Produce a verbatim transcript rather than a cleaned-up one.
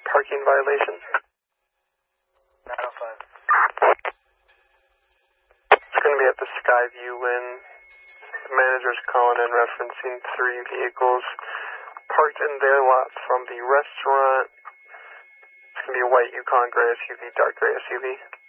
parking violation. nine oh five. It's going to be at the Skyview Inn. The manager's calling in referencing three vehicles parked in their lot from the restaurant. It's going to be a white Yukon gray S U V, dark gray S U V.